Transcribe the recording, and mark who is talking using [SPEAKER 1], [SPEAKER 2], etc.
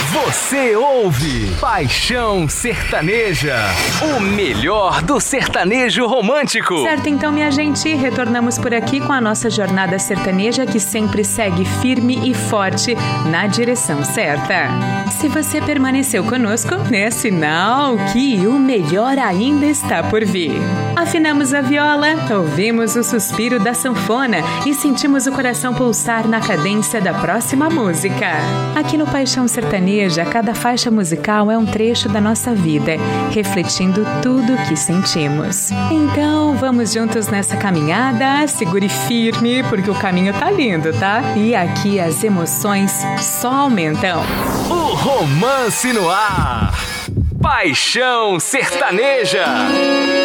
[SPEAKER 1] Você ouve Paixão Sertaneja, o melhor do sertanejo romântico.
[SPEAKER 2] Certo, então, minha gente, retornamos por aqui com a nossa jornada sertaneja que sempre segue firme e forte na direção certa. Se você permaneceu conosco, é sinal que o melhor ainda está por vir. Afinamos a viola, ouvimos o suspiro da sanfona e sentimos o coração pulsar na cadência da próxima música. Aqui no Paixão Sertaneja, cada faixa musical é um trecho da nossa vida, refletindo tudo o que sentimos. Então, vamos juntos nessa caminhada, segure firme, porque o caminho tá lindo, tá? E aqui as emoções só aumentam.
[SPEAKER 1] O romance no ar. Paixão Sertaneja.